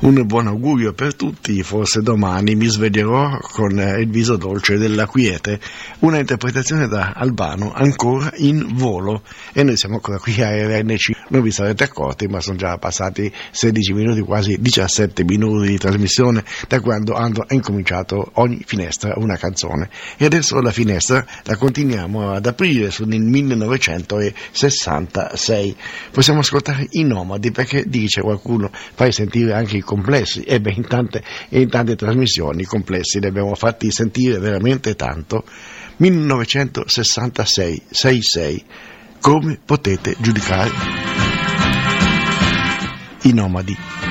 Un buon augurio per tutti, forse domani mi sveglierò con il viso dolce della quiete, una interpretazione da Albano ancora in volo, e noi siamo ancora qui a RNC, non vi sarete accorti ma sono già passati 16 minuti, quasi 17 minuti di trasmissione da quando hanno incominciato ogni finestra una canzone, e adesso la finestra la continuiamo ad aprire sul 1966, possiamo ascoltare i Nomadi, perché dice qualcuno fai sentire anche i complessi, e beh, in tante trasmissioni i complessi li abbiamo fatti sentire veramente tanto. 1966, come potete giudicare i Nomadi?